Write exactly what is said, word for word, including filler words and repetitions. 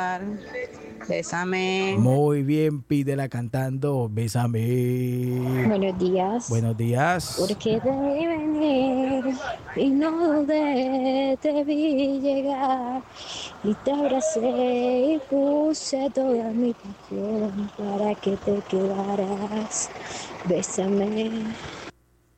llegar. Bésame. Muy bien, pídela cantando. Bésame. Buenos días. Buenos días. Porque te vi venir y no dudé, te vi llegar y te abracé y puse toda mi pasión para que te quedaras. Bésame.